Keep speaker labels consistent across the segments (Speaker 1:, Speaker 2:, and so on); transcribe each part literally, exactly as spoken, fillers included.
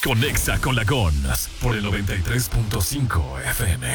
Speaker 1: Conexa con la Gons por el noventa y tres punto cinco F M.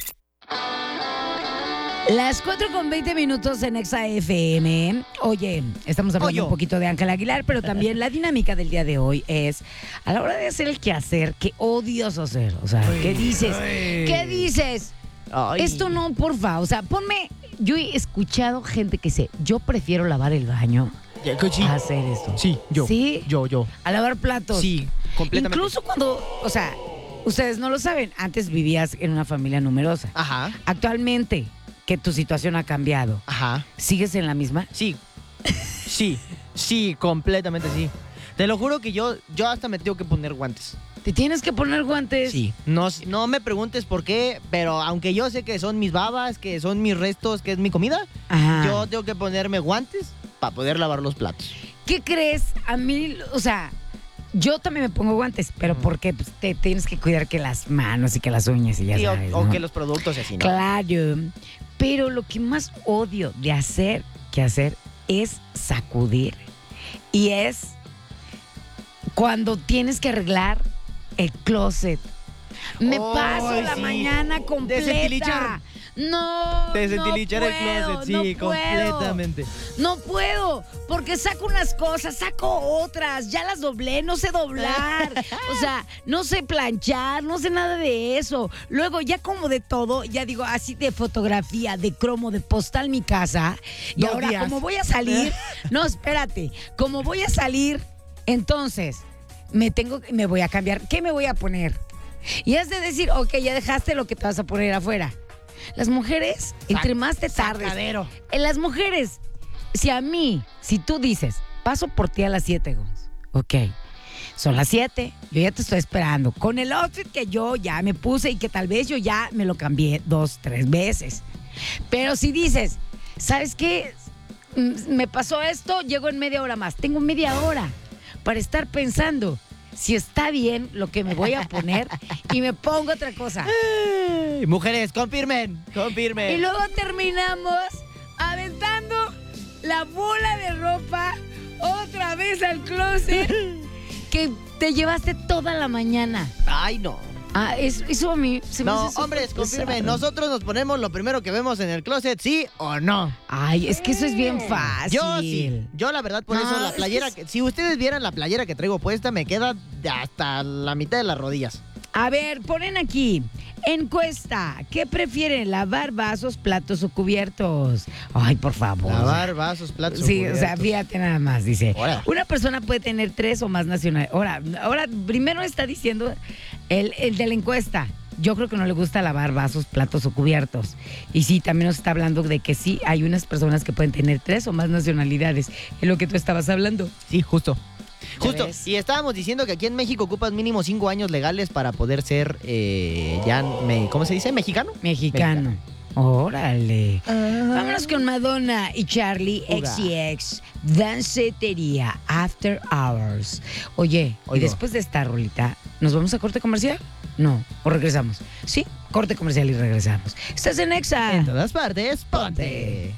Speaker 2: Las cuatro con veinte minutos en Exa F M. Oye, estamos hablando
Speaker 3: Oyo.
Speaker 2: un poquito de Ángel Aguilar, pero también la dinámica del día de hoy es a la hora de hacer el quehacer, qué odioso hacer. O sea, ¿qué dices?
Speaker 3: ay.
Speaker 2: ¿Qué dices?
Speaker 3: Ay.
Speaker 2: Esto no, porfa. O sea, ponme. Yo he escuchado gente que dice, yo prefiero lavar el baño
Speaker 3: Ya, que sí.
Speaker 2: a hacer esto.
Speaker 3: Sí, yo.
Speaker 2: ¿Sí?
Speaker 3: Yo, yo.
Speaker 2: A lavar platos.
Speaker 3: Sí, completamente.
Speaker 2: Incluso cuando, o sea, ustedes no lo saben, antes vivías en una familia numerosa.
Speaker 3: Ajá,
Speaker 2: Actualmente, que tu situación ha cambiado,
Speaker 3: ajá.
Speaker 2: ¿sigues en la misma?
Speaker 3: Sí. Sí, sí, completamente sí. Te lo juro que yo, yo hasta me tengo que poner guantes.
Speaker 2: ¿Te tienes que poner guantes?
Speaker 3: Sí. No, no me preguntes por qué, pero aunque yo sé que son mis babas, que son mis restos, que es mi comida,
Speaker 2: Ajá.
Speaker 3: yo tengo que ponerme guantes para poder lavar los platos.
Speaker 2: ¿Qué crees? A mí, o sea, yo también me pongo guantes, pero porque pues, te tienes que cuidar que las manos y que las uñas y ya
Speaker 3: Sí, o-
Speaker 2: sabes,
Speaker 3: o,
Speaker 2: ¿no?
Speaker 3: que los productos y así, ¿no?
Speaker 2: Claro. Pero lo que más odio de hacer que hacer es sacudir. Y es cuando tienes que arreglar el closet. Me
Speaker 3: Ay,
Speaker 2: paso la
Speaker 3: sí.
Speaker 2: mañana completa.
Speaker 3: Desentilichar.
Speaker 2: No,
Speaker 3: Desentilichar
Speaker 2: no
Speaker 3: el closet,
Speaker 2: puedo,
Speaker 3: sí,
Speaker 2: no puedo.
Speaker 3: completamente.
Speaker 2: No puedo, porque saco unas cosas, saco otras, ya las doblé, no sé doblar, o sea, no sé planchar, no sé nada de eso. Luego ya como de todo, ya digo así de fotografía, de cromo, de postal mi casa. Y
Speaker 3: Dos
Speaker 2: ahora
Speaker 3: días.
Speaker 2: como voy a salir, no, espérate, como voy a salir, entonces me tengo, me voy a cambiar. ¿Qué me voy a poner? Y es de decir, ok, ya dejaste lo que te vas a poner afuera. Las mujeres, entre más te tardes.
Speaker 3: Sacadero.
Speaker 2: En las mujeres, si a mí, si tú dices, paso por ti a las siete, Gons, ok, son las siete, yo ya te estoy esperando, con el outfit que yo ya me puse y que tal vez yo ya me lo cambié dos, tres veces. Pero si dices, ¿sabes qué? Mm, Me pasó esto, llego en media hora más, tengo media hora para estar pensando si está bien lo que me voy a poner y me pongo otra cosa.
Speaker 3: Ay, mujeres, confirmen, confirmen.
Speaker 2: Y luego terminamos aventando la bola de ropa otra vez al closet que te llevaste toda la mañana.
Speaker 3: Ay, no.
Speaker 2: Ah, eso, eso a mí se me
Speaker 3: No,
Speaker 2: hace súper
Speaker 3: hombres, confirmen.
Speaker 2: pesado.
Speaker 3: Nosotros nos ponemos lo primero que vemos en el closet, ¿sí o no?
Speaker 2: Ay, es que eso es bien fácil.
Speaker 3: Yo sí. Yo la verdad, por
Speaker 2: No,
Speaker 3: eso la
Speaker 2: es
Speaker 3: playera...
Speaker 2: que es-
Speaker 3: que- si ustedes vieran la playera que traigo puesta, me queda de hasta la mitad de las rodillas.
Speaker 2: A ver, ponen aquí. Encuesta. ¿Qué prefieren? ¿Lavar vasos, platos o cubiertos? Ay, por favor.
Speaker 3: Lavar vasos, platos.
Speaker 2: Sí, o sea,
Speaker 3: cubiertos.
Speaker 2: fíjate nada más, dice.
Speaker 3: Ahora.
Speaker 2: Una persona puede tener tres o más nacionalidades. Ahora, ahora, primero está diciendo el, el de la encuesta. Yo creo que no le gusta lavar vasos, platos o cubiertos. Y sí, también nos está hablando de que sí, hay unas personas que pueden tener tres o más nacionalidades. Es lo que tú estabas hablando.
Speaker 3: Sí, justo.
Speaker 2: ¿Ya
Speaker 3: Justo.
Speaker 2: ves?
Speaker 3: Y estábamos diciendo que aquí en México ocupas mínimo cinco años legales para poder ser, eh, ya, me- ¿cómo se dice? ¿Mexicano?
Speaker 2: Mexicano. Órale. Vámonos con Madonna y Charlie
Speaker 3: Uga.
Speaker 2: X C X. Dancetería After Hours. Oye, y
Speaker 3: Oigo.
Speaker 2: después de esta rolita, ¿nos vamos a corte comercial? No. ¿O regresamos? Sí, corte comercial y regresamos. Estás en Exa.
Speaker 3: En todas partes, ponte.